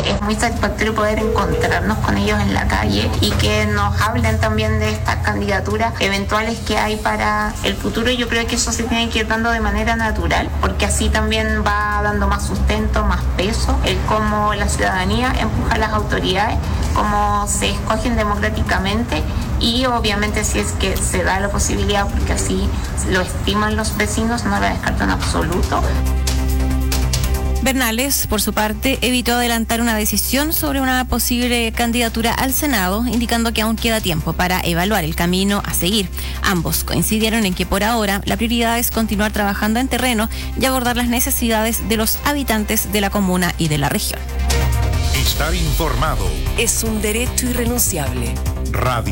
es muy satisfactorio poder encontrarnos con ellos en la calle y que nos hablen también de estas candidaturas eventuales que hay para el futuro. Yo creo que eso se tiene que ir dando de manera natural, porque así también va dando más sustento, más peso, el cómo la ciudadanía empuja a las autoridades, cómo se escogen democráticamente y obviamente si es que se da la posibilidad, porque así lo estiman los vecinos, no la descarto en absoluto. Bernales, por su parte, evitó adelantar una decisión sobre una posible candidatura al Senado, indicando que aún queda tiempo para evaluar el camino a seguir. Ambos coincidieron en que por ahora la prioridad es continuar trabajando en terreno y abordar las necesidades de los habitantes de la comuna y de la región. Estar informado es un derecho irrenunciable. Radio